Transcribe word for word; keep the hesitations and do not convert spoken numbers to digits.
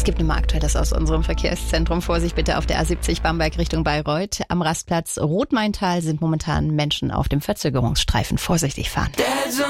gibt immer Aktuelles aus unserem Verkehrszentrum. Vorsicht bitte auf der A siebzig Bamberg Richtung Bayreuth. Am Rastplatz Rotmaintal sind momentan Menschen auf dem Verzögerungsstreifen. Vorsichtig fahren.